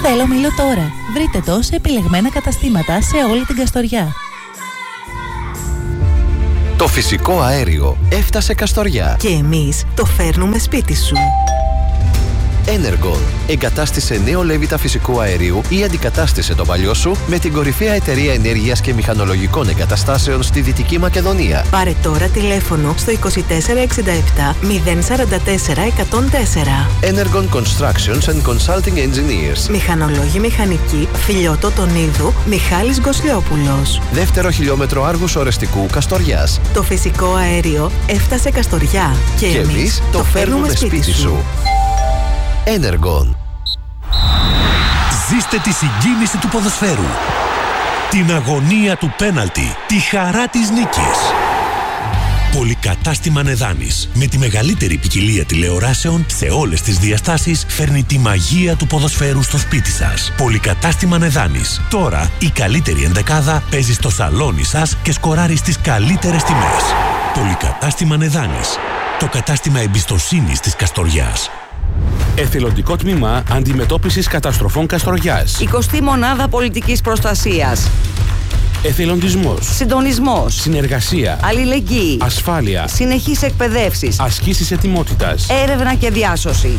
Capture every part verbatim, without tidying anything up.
Βελομήλο τώρα. Βρείτε το σε επιλεγμένα καταστήματα σε όλη την Καστοριά. Το φυσικό αέριο έφτασε Καστοριά. Και εμείς το φέρνουμε σπίτι σου. Energon. Εγκατάστησε νέο λέβητα φυσικού αερίου ή αντικατάστησε το παλιό σου με την κορυφαία εταιρεία ενέργειας και μηχανολογικών εγκαταστάσεων στη Δυτική Μακεδονία. Πάρε τώρα τηλέφωνο στο είκοσι τέσσερα εξήντα επτά μηδέν σαράντα τέσσερα εκατόν τέσσερα. Energon Constructions and Consulting Engineers. Μηχανολόγοι μηχανικοί, Φιλιώτο Τονίδου, Μιχάλης Γκοσλιόπουλος. Δεύτερο χιλιόμετρο Άργους Ορεστικού Καστοριάς. Το φυσικό αέριο έφτασε Καστοριά. Και, και εμείς το φέρνουμε σπίτι σου. σου. Energon. Ζήστε τη συγκίνηση του ποδοσφαίρου, την αγωνία του πέναλτι, τη χαρά της νίκης. Πολυκατάστημα Νεδάνης, με τη μεγαλύτερη ποικιλία τηλεοράσεων σε όλες τις διαστάσεις, φέρνει τη μαγεία του ποδοσφαίρου στο σπίτι σας. Πολυκατάστημα Νεδάνης. Τώρα η καλύτερη ενδεκάδα παίζει στο σαλόνι σας και σκοράρει στις καλύτερες τιμές. Πολυκατάστημα Νεδάνης. Το κατάστημα εμπιστοσύνης της Καστοριάς. Εθελοντικό τμήμα αντιμετώπισης καταστροφών Καστοριάς. εικοστή μονάδα πολιτικής προστασίας. Εθελοντισμός. Συντονισμός. Συνεργασία. Αλληλεγγύη. Ασφάλεια. Συνεχείς εκπαιδεύσεις. Ασκήσεις ετοιμότητας. Έρευνα και διάσωση.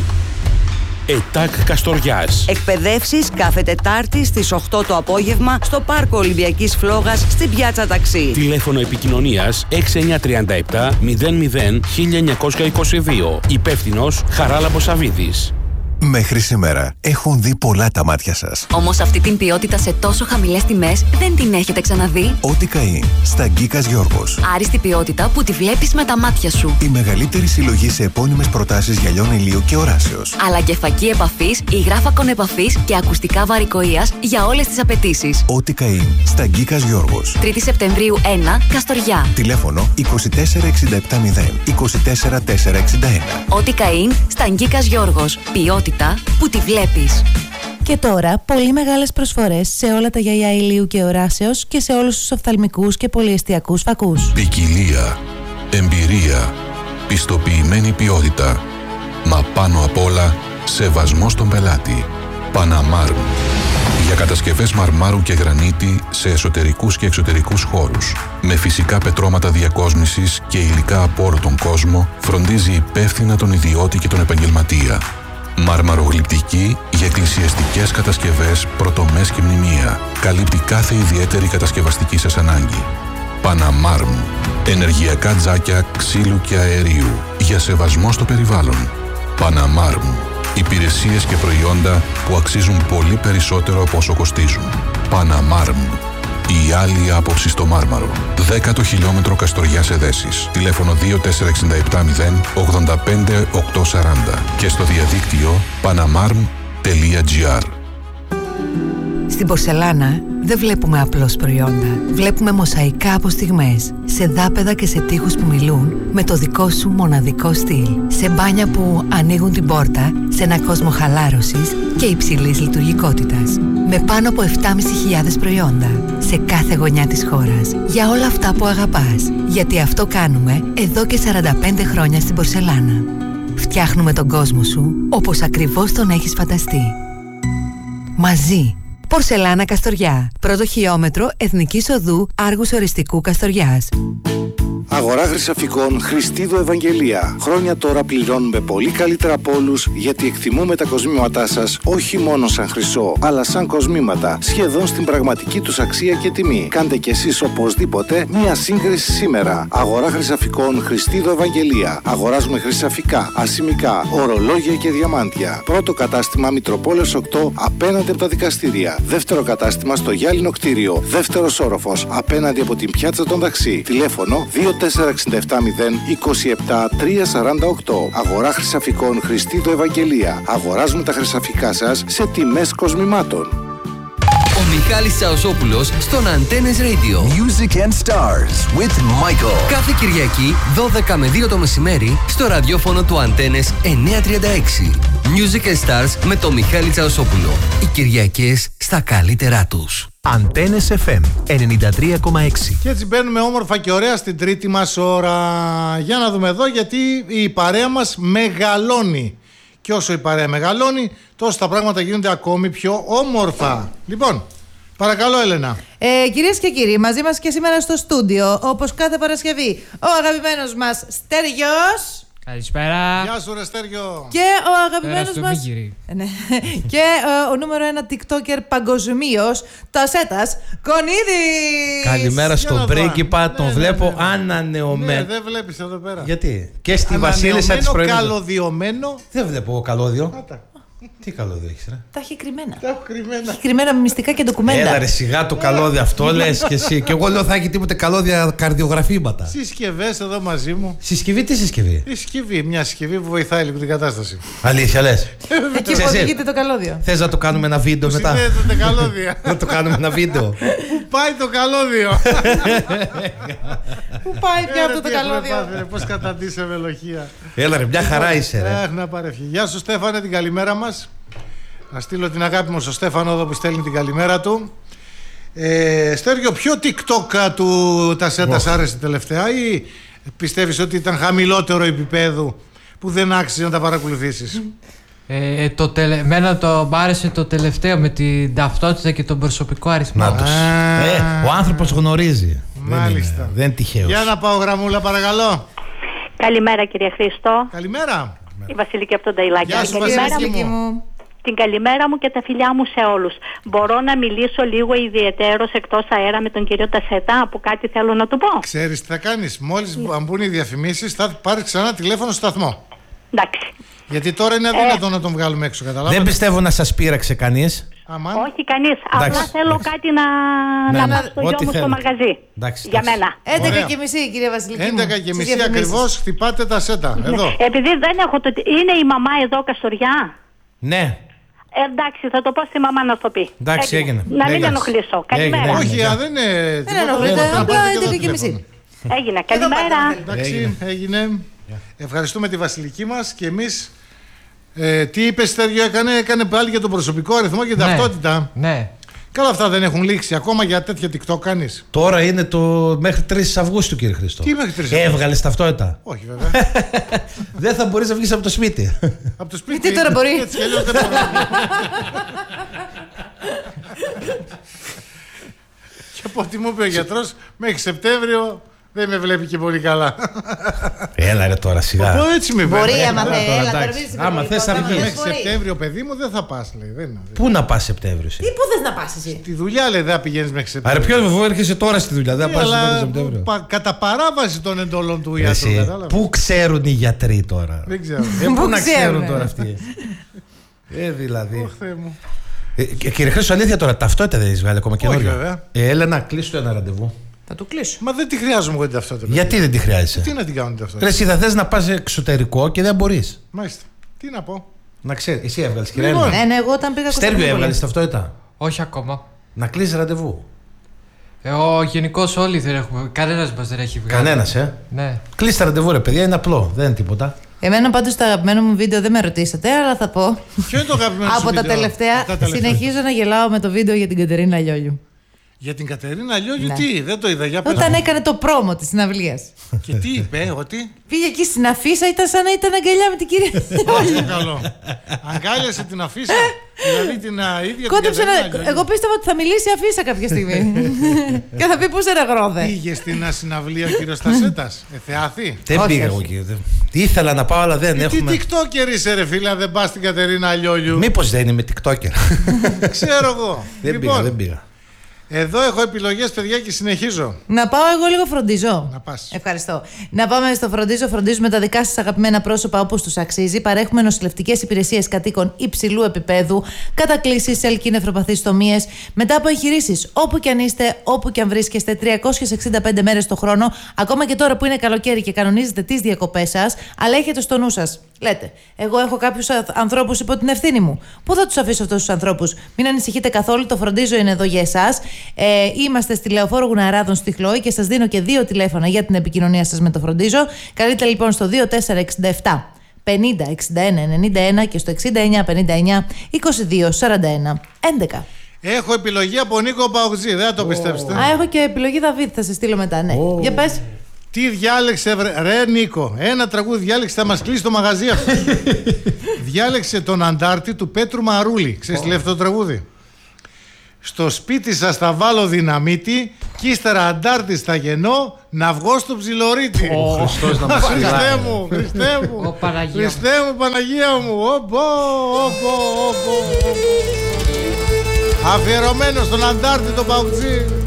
ΕΤΑΚ Καστοριάς. Εκπαιδεύσεις κάθε Τετάρτη στις οκτώ το απόγευμα στο Πάρκο Ολυμπιακής Φλόγας στην Πιάτσα Ταξί. Τηλέφωνο επικοινωνίας έξι εννιά τρία επτά μηδέν μηδέν χίλια εννιακόσια είκοσι δύο. Υπεύθυνος Χαράλαμπος Σαββίδης. Μέχρι σήμερα έχουν δει πολλά τα μάτια σας. Όμως αυτή την ποιότητα σε τόσο χαμηλές τιμές δεν την έχετε ξαναδεί. Ότι Καΐν, στα Γκίκας Γιώργος. Άριστη ποιότητα που τη βλέπεις με τα μάτια σου. Η μεγαλύτερη συλλογή σε επώνυμες προτάσεις γυαλιών ηλίου και οράσεως. Αλλά και φακή επαφής, υγράφακον επαφής και ακουστικά βαρικοείας για όλες τις απαιτήσεις. Ότι Καΐν, στα Γκίκας Γιώργος. τρίτη Σεπτεμβρίου ένα, Καστοριά. Τηλέφωνο είκοσι τέσσερα εξήντα επτά μηδέν είκοσι τέσσερα τετρακόσια εξήντα ένα. Ότι Καΐν, στα Γκίκας Γιώργος. Ποιότητα που τη βλέπεις. Και τώρα, πολύ μεγάλες προσφορές σε όλα τα γυαλιά ηλίου και οράσεως και σε όλους τους οφθαλμικούς και πολυεστιακούς φακούς. Ποικιλία, εμπειρία, πιστοποιημένη ποιότητα, μα πάνω απ' όλα, σεβασμός στον πελάτη. Παναμάρμ. Για κατασκευές μαρμάρου και γρανίτη σε εσωτερικούς και εξωτερικούς χώρους. Με φυσικά πετρώματα διακόσμησης και υλικά από όλο τον κόσμο, φροντίζει υπεύθυνα τον ιδιώτη και τον επαγγελματία. Μαρμαρογλυπτική για εκκλησιαστικές κατασκευές, πρωτομές και μνημεία. Καλύπτει κάθε ιδιαίτερη κατασκευαστική σας ανάγκη. Παναμάρμ. Ενεργειακά τζάκια ξύλου και αερίου. Για σεβασμό στο περιβάλλον. Παναμάρμ. Υπηρεσίες και προϊόντα που αξίζουν πολύ περισσότερο από όσο κοστίζουν. Παναμάρμ. Η άλλη άποψη στο Μάρμαρο. Δέκατο χιλιόμετρο Καστοριάς Εδέσης. Τηλέφωνο δύο τέσσερα εξήντα επτά μηδέν ογδόντα πέντε οκτακόσια σαράντα και στο διαδίκτυο παναμάρμ τελεία τζι άρ. Στην Πορσελάνα δεν βλέπουμε απλώς προϊόντα. Βλέπουμε μοσαϊκά από στιγμές, σε δάπεδα και σε τοίχους που μιλούν με το δικό σου μοναδικό στυλ. Σε μπάνια που ανοίγουν την πόρτα σε ένα κόσμο χαλάρωσης και υψηλής λειτουργικότητας. Με πάνω από επτάμισι χιλιάδες προϊόντα σε κάθε γωνιά της χώρας. Για όλα αυτά που αγαπάς. Γιατί αυτό κάνουμε εδώ και σαράντα πέντε χρόνια στην Πορσελάνα. Φτιάχνουμε τον κόσμο σου όπως ακριβώς τον έχεις φανταστεί. Μαζί. Πορσελάνα Καστοριά. Πρώτο χιλιόμετρο Εθνικής Οδού Άργους Οριστικού Καστοριάς. Αγορά χρυσαφικών Χριστίδου Ευαγγελία. Χρόνια τώρα πληρώνουμε πολύ καλύτερα από όλους, γιατί εκτιμούμε τα κοσμήματά σας όχι μόνο σαν χρυσό, αλλά σαν κοσμήματα, σχεδόν στην πραγματική τους αξία και τιμή. Κάντε κι εσείς οπωσδήποτε μία σύγκριση σήμερα. Αγορά χρυσαφικών Χριστίδου Ευαγγελία. Αγοράζουμε χρυσαφικά, ασημικά, ορολόγια και διαμάντια. Πρώτο κατάστημα Μητροπόλεως οκτώ απέναντι από τα δικαστήρια. Δεύτερο κατάστημα στο Γυάλινο κτίριο. Δεύτερος όροφος απέναντι από την Πιάτσα των Ταξί. Τηλέφωνο δύο τέσσερα εξήντα επτά μηδέν είκοσι επτά τριακόσια σαράντα οκτώ. Αγορά χρυσαφικών Χριστίδου Ευαγγελία. Αγοράζουμε τα χρυσαφικά σας σε τιμές κοσμημάτων. Ο Μιχάλης Τσαουσόπουλος στον Antennes Radio. Music and Stars with Michael. Κάθε Κυριακή δώδεκα με δύο το μεσημέρι στο ραδιόφωνο του Antennes εννιακόσια τριάντα έξι. Music and Stars με τον Μιχάλη Τσαουσόπουλο. Οι Κυριακές στα καλύτερά τους. Antennes εφ εμ ενενήντα τρία κόμμα έξι. Και έτσι μπαίνουμε όμορφα και ωραία στην τρίτη μας ώρα. Για να δούμε εδώ, γιατί η παρέα μας μεγαλώνει. Και Και όσο η παρέα μεγαλώνει, τόσο τα πράγματα γίνονται ακόμη πιο όμορφα. Λοιπόν, παρακαλώ, Έλενα. Ε, κυρίες και κύριοι, μαζί μας και σήμερα στο στούντιο, όπως κάθε Παρασκευή, ο αγαπημένος μας Στέργιος. Καλησπέρα. Γεια σου, ρε Στέργιο. Και ο αγαπημένος μας. Ναι. Και ε, ο νούμερο ένα TikToker παγκοσμίως, Τασέτας Κονίδης. Καλημέρα στον πρίγκιπα, τον ναι, βλέπω ναι, ναι. ανανεωμένο. Ναι, δεν βλέπεις εδώ πέρα. Γιατί? Και στη Βασίλισσα της προηγούμενης. Καλωδιωμένο. Δεν βλέπω καλώδιο. Άτα. Τι καλώδιο έχεις, ρε? Τα έχει κρυμμένα. Τα έχω κρυμμένα. Έχει κρυμμένα με μυστικά και ντοκουμέντα. Έλα ρε σιγά το καλώδιο αυτό λες και εσύ. Και εγώ λέω θα έχει τίποτε καλώδια καρδιογραφήματα. Συσκευές εδώ μαζί μου. Συσκευή, τι συσκευή? Η συσκευή, μια συσκευή που βοηθάει λίγο την κατάσταση. Αλήθεια λες? Εκεί που οδηγείται το καλώδιο. Θες να το κάνουμε ένα βίντεο που μετά? Συνδέεται τα καλώδια. Να το κάνουμε ένα βίντεο. Πού πάει το καλώδιο? Πού πάει πια αυτό το καλώδιο? Πώς καταντήσαμε λοχεία. Έλα ρε, μια χαρά είσαι ρε. Αχ, να παρεύχει. Γεια σου Στέφανε, την καλημέρα μας. Να στείλω την αγάπη μου στο Στέφανο εδώ που στέλνει την καλημέρα του. ε, Στέργιο, ποιο TikTok του Τασέτας oh. άρεσε τελευταία, ή πιστεύεις ότι ήταν χαμηλότερο επίπεδου που δεν άξιζε να τα παρακολουθήσεις? Ε, το τελε... Εμένα το μ' άρεσε το τελευταίο με την ταυτότητα και τον προσωπικό αριθμό. Να τους. Ε, ο άνθρωπος γνωρίζει. Μάλιστα. Δεν είναι, δεν είναι τυχαίος. Για να πάω γραμμούλα παρακαλώ. Καλημέρα κύριε Χρήστο. Καλημέρα. Η Βασιλική από τον Ταϊλάκη. Γεια σου Βασιλική μου. Την καλημέρα μου και τα φιλιά μου σε όλους. Μπορώ να μιλήσω λίγο ιδιαιτέρως εκτός αέρα με τον κύριο Τασέτα, που κάτι θέλω να του πω? Ξέρεις τι θα κάνεις? Μόλις yeah. μπουν οι διαφημίσεις θα πάρεις ξανά τηλέφωνο στο σταθμό. Εντάξει. Γιατί τώρα είναι αδύνατο ε... να τον βγάλουμε έξω, καταλάβατε. Δεν πιστεύω να σας πείραξε κανείς. Αμάν. Όχι κανείς. Εντάξει. Απλά θέλω Εντάξει. κάτι να, ναι, να ναι, πάω στο γιο μου στο μαγαζί. Εντάξει, για εντάξει. μένα. έντεκα και μισή κύριε Βασιλική. έντεκα και μισή ακριβώς χτυπάτε τα σέτα. Εδώ. Επειδή δεν έχω το... Είναι η μαμά εδώ Καστοριά? Ναι. Ε, εντάξει, θα το πω στη μαμά να το πει. Εντάξει, έγινε. Να μην ενοχλήσω. Καλημέρα. Όχι, α, δεν είναι. Δεν ενοχλείτε, απλά έντεκα και μισή. Έγινε. Καλημέρα. Εντάξει, έγινε. Ευχαριστούμε τη Βασιλική μας και εμείς. Ε, τι είπε Στέργιο, έκανε, έκανε πάλι για τον προσωπικό αριθμό και την ναι, ταυτότητα. Ναι. Καλά, αυτά δεν έχουν λήξει ακόμα για τέτοια TikTok κάνεις? Τώρα είναι το μέχρι τρεις Αυγούστου κύριε Χριστό. Τι μέχρι τρεις Αυγούστου? Έβγαλες ταυτότητα? Όχι βέβαια. Δεν θα μπορείς να βγεις από το σπίτι. Από το σπίτι. Τι τώρα μπορεί? Έτσι κι αλλιώς δεν μπορώ. Και από ό,τι μου είπε ο γιατρός, μέχρι Σεπτέμβριο δεν με βλέπει και πολύ καλά. Έλα ρε τώρα σιγά. Πω, έτσι με βλέπει. Μπορεί άμα θες. Άμα θες θα βγεις. Μέχρι Σεπτέμβριο παιδί μου δεν θα πας, λέει. Δεν είναι. Πού να πας Σεπτέμβριο? Τι πού θες να πας εσύ? Στη δουλειά λέει δεν θα πηγαίνεις μέχρι Σεπτέμβριο. Άρα ποιος βεβαίως έρχεσαι τώρα στη δουλειά, δεν θα πας μέχρι Σεπτέμβριο? Κατά παράβαση των εντολών του ιατρού. Πού ξέρουν οι γιατροί τώρα? Δεν ξέρω. Πού να ξέρουν τώρα αυτοί? Ε, δηλαδή. Κύριε Χρήστο, αλήθεια τώρα, ταυτότητα δεν έχεις βγάλει ακόμα καινούργια? Έλενα, κλείσω ένα ραντεβού. Θα το κλείσω. Μα δεν τη χρειάζομαι εγώ την ταυτότητα. Γιατί δεν τη χρειάζεσαι? Τι να την κάνω την ταυτότητα? Εσύ θα θες να πας εξωτερικό και δεν μπορείς. Μάλιστα. Τι να πω. Να ξέρεις, εσύ έβγαλες κυρία Έλληνα. Ναι, ναι, εγώ όταν πήγα Στέργιο έβγαλες ταυτότητα? Όχι ακόμα. Να κλείσεις ραντεβού. Ε, ο γενικώς όλοι δεν έχουμε. Κανένας μας δεν έχει βγάλει. Κανένας, ε. Ναι. Κλείστε ραντεβού, ρε παιδιά, είναι απλό. Δεν είναι τίποτα. Εμένα πάντως το αγαπημένο μου βίντεο δεν με ρωτήσατε, αλλά θα πω. Ποιο είναι το αγαπημένο σου Από τα βίντεο? τελευταία, συνεχίζω να γελάω με το βίντεο για την Κατερίνα Λιόλιου. Για την Κατερίνα Λιόλιου, ναι. Τι, δεν το είδα. Για πες Όταν μου. έκανε το πρόμο της συναυλίας. Και τι είπε, ότι. Πήγε εκεί στην αφίσα, ήταν σαν να ήταν αγκαλιά με την κυρία Λιόλιου. Καλό. Αγκάλιασε την αφίσα. Δηλαδή την α, ίδια Κόντεψε την να... Εγώ πίστευα ότι θα μιλήσει η αφίσα κάποια στιγμή. Και θα πει πού σε ρεγρόδε. Πήγε στην συναυλία ο κύριος Τασέτας. Εθεάθη. Δεν πήγα εγώ κύριε. Ήθελα να πάω, αλλά δεν τι έχουμε. Τι TikToker είσαι, ρε φίλε, δεν πας στην Κατερίνα Λιόλιου? Μήπως δεν είμαι TikToker? Ξέρω εγώ. Δεν λοιπόν, πήγα, δεν πήγα. Εδώ έχω επιλογές, παιδιά, και συνεχίζω. Να πάω εγώ λίγο φροντίζω. Να πας. Ευχαριστώ. Να πάμε στο φροντίζω. Φροντίζουμε τα δικά σας αγαπημένα πρόσωπα όπως τους αξίζει. Παρέχουμε νοσηλευτικές υπηρεσίες κατοίκων υψηλού επίπεδου, κατακλήσεις, σέλκη, νευροπαθιστομίες. Μετά από εγχειρήσεις, όπου και αν είστε, όπου και αν βρίσκεστε, τριακόσιες εξήντα πέντε μέρες το χρόνο. Ακόμα και τώρα που είναι καλοκαίρι και κανονίζετε τις διακοπές σας, αλλά έχετε στο νου σας. Λέτε, εγώ έχω κάποιους ανθρώπους υπό την ευθύνη μου. Πού θα τους αφήσω αυτούς τους ανθρώπους? Μην ανησυχείτε καθόλου, το φροντίζω είναι εδώ για εσάς. Ε, είμαστε στη Λεωφόρο Γουναράδων στη Χλόη και σας δίνω και δύο τηλέφωνα για την επικοινωνία σας με το φροντίζω. Καλείτε λοιπόν στο δύο τέσσερα έξι επτά πενήντα εξήντα ένα ενενήντα ένα και στο εξήντα εννιά πενήντα εννιά είκοσι δύο σαράντα ένα έντεκα. Έχω επιλογή από Νίκο Παουτζή, δεν θα το oh. πιστέψετε. Α, έχω και επιλογή Δαβίδ, θα σε στείλω μετά, ναι. Oh. Για πες. Τι διάλεξε, βρε, ρε Νίκο, ένα τραγούδι διάλεξε, θα μας κλείσει το μαγαζί αυτό. Διάλεξε τον Αντάρτη του Πέτρου Μαρούλη. Ξέρεις τι λέει αυτό το τραγούδι? Στο σπίτι σας θα βάλω δυναμίτη κι ύστερα Αντάρτης θα γεννώ να βγω στο ψιλορίτι. Ο Χριστός να μας φυλάει. Χριστέ μου, Χριστέ μου, Χριστέ μου, Παναγία μου. Οπό, οπό, οπό. Αφιερωμένο στον Αντάρτη τον Παουτζή.